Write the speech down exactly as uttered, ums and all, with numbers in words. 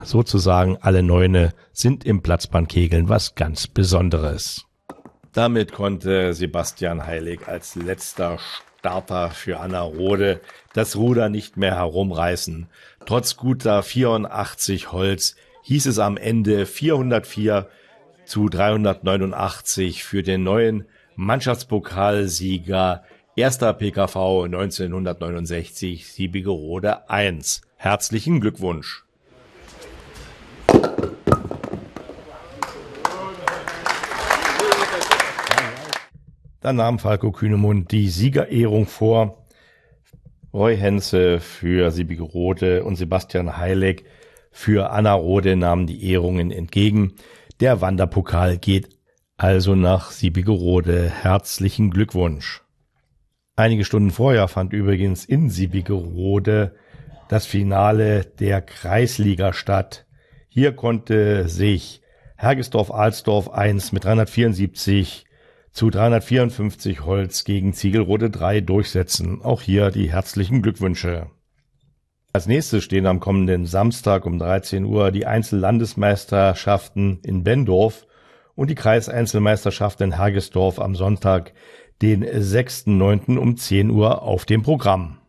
Sozusagen alle Neune sind im Platzbandkegeln was ganz Besonderes. Damit konnte Sebastian Heilig als letzter Starter für Anna Rode das Ruder nicht mehr herumreißen. Trotz guter vierundachtzig Holz hieß es am Ende vierhundertvier zu dreihundertneunundachtzig für den neuen Mannschaftspokalsieger erster P K V neunzehnhundertneunundsechzig Siebigerode eins. Herzlichen Glückwunsch! Dann nahm Falco Kühnemund die Siegerehrung vor. Roy Henze für Siebigerode und Sebastian Heilig für Anna Rode nahmen die Ehrungen entgegen. Der Wanderpokal geht also nach Siebigerode. Herzlichen Glückwunsch. Einige Stunden vorher fand übrigens in Siebigerode das Finale der Kreisliga statt. Hier konnte sich Hergesdorf-Alsdorf eins mit dreihundertvierundsiebzig zu dreihundertvierundfünfzig Holz gegen Ziegelrode drei durchsetzen. Auch hier die herzlichen Glückwünsche. Als nächstes stehen am kommenden Samstag um dreizehn Uhr die Einzellandesmeisterschaften in Benndorf und die Kreiseinzelmeisterschaft in Hergesdorf am Sonntag, den sechsten neunten um zehn Uhr auf dem Programm.